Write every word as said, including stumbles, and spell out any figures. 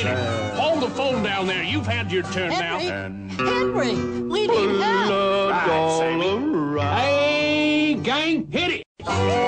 Hold the phone down there. You've had your turn Henry, now. And Henry, we need help. Right, Sammy. Hey, gang, hit it.